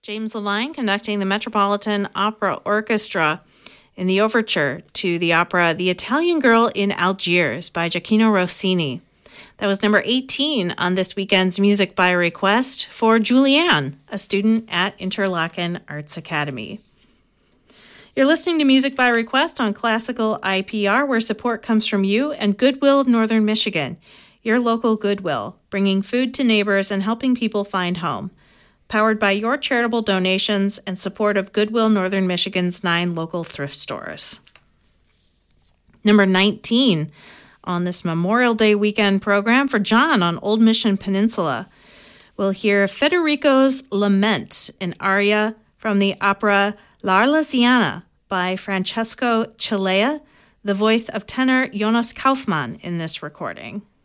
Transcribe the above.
James Levine conducting the Metropolitan Opera Orchestra in the overture to the opera The Italian Girl in Algiers by Gioacchino Rossini. That was number 18 on this weekend's Music by Request for Julianne, a student at Interlaken Arts Academy. You're listening to Music by Request on Classical IPR, where support comes from you and Goodwill of Northern Michigan, your local Goodwill, bringing food to neighbors and helping people find home. Powered by your charitable donations and support of Goodwill Northern Michigan's 9 local thrift stores. Number 19 on this Memorial Day weekend program for John on Old Mission Peninsula. We'll hear Federico's Lament, an aria from the opera L'Arlesiana by Francesco Cilea, the voice of tenor Jonas Kaufmann in this recording.